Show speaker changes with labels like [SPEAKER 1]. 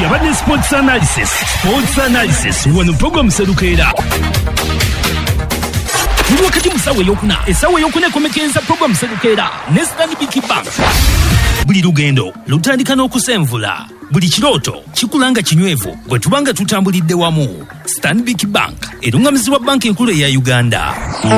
[SPEAKER 1] yabadde sports analysis wano program Serukeera. Buli wakati mu ssaawa ey'okuna essaawa ey'okuna ekomekeza program Serukeera ne Stanbic Bank. Buli lugendo lutandika n'okusenvula, buli kirooto kikulanga kinywevu bwe tubanga tutambulidde wamu. Stanbic Bank erungamizibwa banka enkulu eya Uganda.